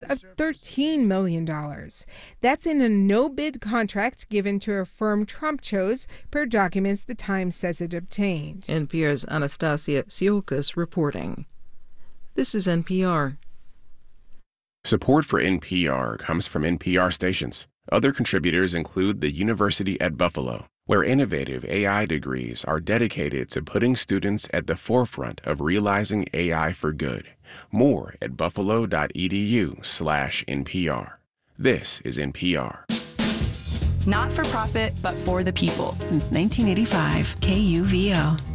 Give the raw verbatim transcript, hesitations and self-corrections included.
of thirteen million dollars. That's in a no-bid contract given to a firm Trump chose, per documents the Times says it obtained. N P R's Anastasia Tsiolkas reporting. This is N P R. Support for N P R comes from N P R stations. Other contributors include the University at Buffalo, where innovative A I degrees are dedicated to putting students at the forefront of realizing A I for good. More at buffalo.edu slash NPR. This is N P R. Not for profit, but for the people. Since nineteen eighty-five, K U V O.